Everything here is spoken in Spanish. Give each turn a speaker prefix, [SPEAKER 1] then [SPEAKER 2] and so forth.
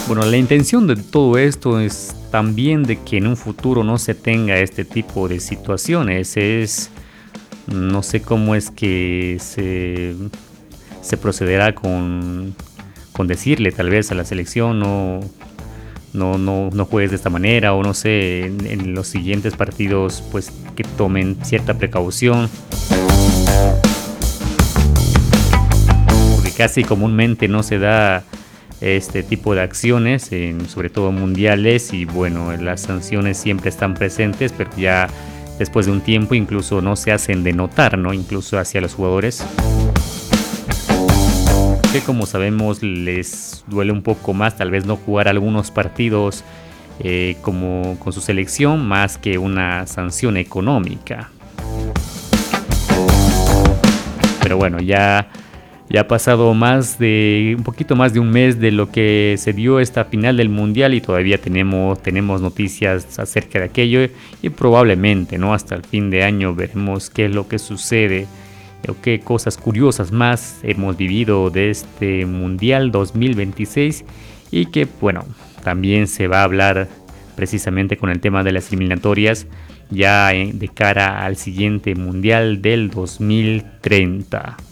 [SPEAKER 1] Bueno, la intención de todo esto es también de que en un futuro no se tenga este tipo de situaciones. No sé cómo es que se procederá con decirle tal vez a la selección no juegues de esta manera, o no sé, en los siguientes partidos pues que tomen cierta precaución, porque casi comúnmente no se da este tipo de acciones, sobre todo mundiales, y bueno, las sanciones siempre están presentes, pero ya después de un tiempo incluso no se hacen de notar, ¿no? Incluso hacia los jugadores, que como sabemos les duele un poco más tal vez no jugar algunos partidos como con su selección, más que una sanción económica. Pero bueno, ya ha pasado un poquito más de un mes de lo que se dio esta final del mundial, y todavía tenemos noticias acerca de aquello, y probablemente, ¿no?, hasta el fin de año veremos qué es lo que sucede o qué cosas curiosas más hemos vivido de este mundial 2026, y que bueno, también se va a hablar precisamente con el tema de las eliminatorias ya de cara al siguiente mundial del 2030.